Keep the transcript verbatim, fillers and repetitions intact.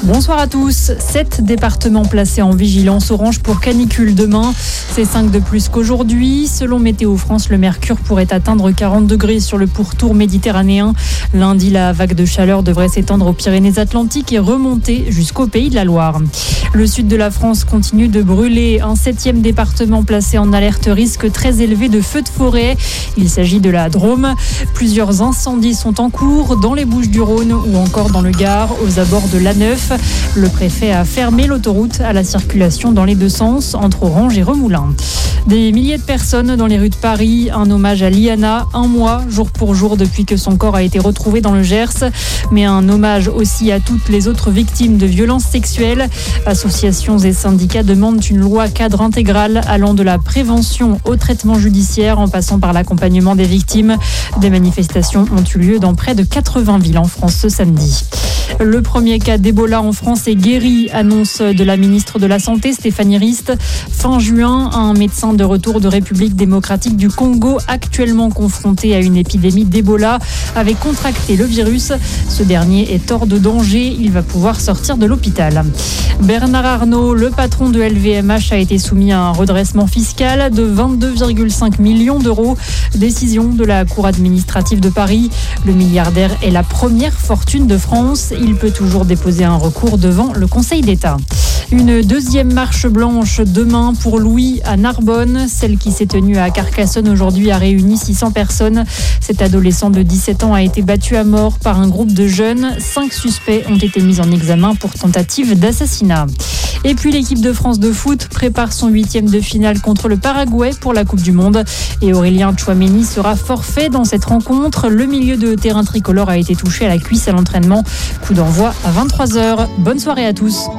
Bonsoir à tous. Sept départements placés en vigilance orange pour canicule demain. C'est cinq de plus qu'aujourd'hui. Selon Météo France, le mercure pourrait atteindre quarante degrés sur le pourtour méditerranéen. Lundi, la vague de chaleur devrait s'étendre aux Pyrénées-Atlantiques et remonter jusqu'au Pays de la Loire. Le sud de la France continue de brûler. Un septième département placé en alerte risque très élevé de feux de forêt. Il s'agit de la Drôme. Plusieurs incendies sont en cours dans les Bouches-du-Rhône ou encore dans le Gard, aux abords de l'A neuf. Le préfet a fermé l'autoroute à la circulation dans les deux sens, entre Orange et Remoulins. Des milliers de personnes dans les rues de Paris. Un hommage à Liana, un mois, jour pour jour, depuis que son corps a été retrouvé dans le Gers. Mais un hommage aussi à toutes les autres victimes de violences sexuelles. Associations et syndicats demandent une loi cadre intégrale allant de la prévention au traitement judiciaire en passant par l'accompagnement des victimes. Des manifestations ont eu lieu dans près de quatre-vingts villes en France ce samedi. Le premier cas d'Ebola en France est guéri, annonce de la ministre de la Santé, Stéphanie Rist. Fin juin, un médecin de retour de République démocratique du Congo, actuellement confronté à une épidémie d'Ebola, avait contracté le virus. Ce dernier est hors de danger, il va pouvoir sortir de l'hôpital. Bernard Arnault, le patron de L V M H, a été soumis à un redressement fiscal de vingt-deux virgule cinq millions d'euros. Décision de la Cour administrative de Paris. Le milliardaire est la première fortune de France. Il peut toujours déposer un recours devant le Conseil d'État. Une deuxième marche blanche demain pour Louis à Narbonne. Celle qui s'est tenue à Carcassonne aujourd'hui a réuni six cents personnes. Cet adolescent de dix-sept ans a été battu à mort par un groupe de jeunes. Cinq suspects ont été mis en examen pour tentative d'assassinat. Et puis l'équipe de France de foot prépare son huitième de finale contre le Paraguay pour la Coupe du Monde. Et Aurélien Tchouaméni sera forfait dans cette rencontre. Le milieu de terrain tricolore a été touché à la cuisse à l'entraînement. Coup d'envoi à vingt-trois heures. Bonne soirée à tous.